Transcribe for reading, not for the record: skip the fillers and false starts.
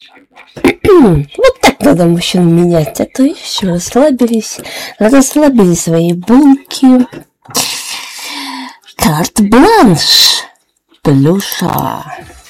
Вот так надо мужчин менять, а то еще расслабили свои булки. Карт-бланш, Плюша.